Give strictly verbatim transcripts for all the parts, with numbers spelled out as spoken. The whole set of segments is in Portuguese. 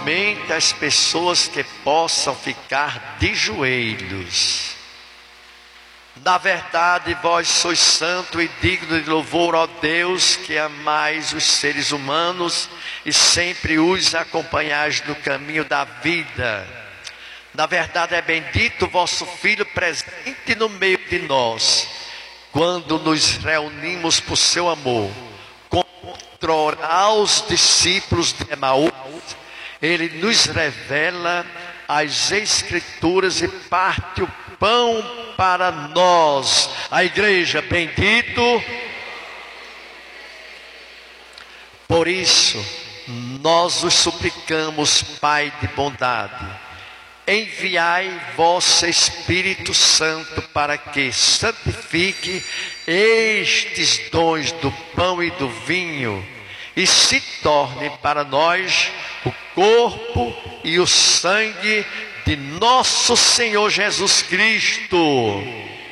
somente as pessoas que possam ficar de joelhos. Na verdade, vós sois santo e digno de louvor, ó Deus, que amais os seres humanos e sempre os acompanhais no caminho da vida. Na verdade, é bendito o vosso Filho presente no meio de nós, quando nos reunimos por seu amor. Contra aos discípulos de Emaús, ele nos revela as Escrituras e parte o pão para nós. A igreja, bendito. Por isso, nós os suplicamos, Pai de bondade, enviai vosso Espírito Santo para que santifique estes dons do pão e do vinho e se torne para nós o corpo e o sangue de nosso Senhor Jesus Cristo.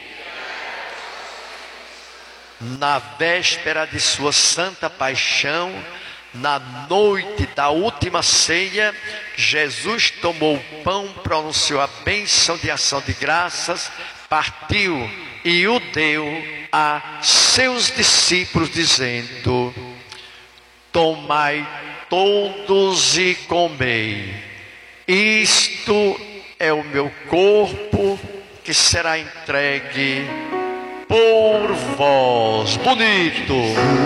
Na véspera de sua santa paixão, na noite da última ceia, Jesus tomou o pão, pronunciou a bênção de ação de graças, partiu e o deu a seus discípulos, dizendo: tomai todos e comei, isto é o meu corpo que será entregue por vós. Bonito.